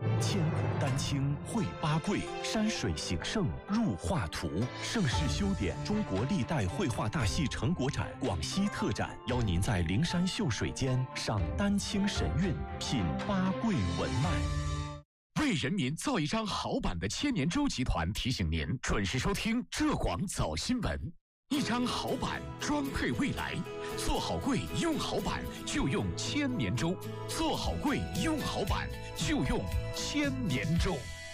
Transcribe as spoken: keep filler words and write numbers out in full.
千古丹青绘八桂，山水形胜入画图。盛世修典中国历代绘画大戏成果展广西特展，邀您在灵山秀水间赏丹青神韵，品八桂文脉。 为人民造一张好版的千年舟集团提醒您准时收听浙广早新闻。一张好版装配未来，做好柜用好版就用千年舟，做好柜用好版就用千年舟。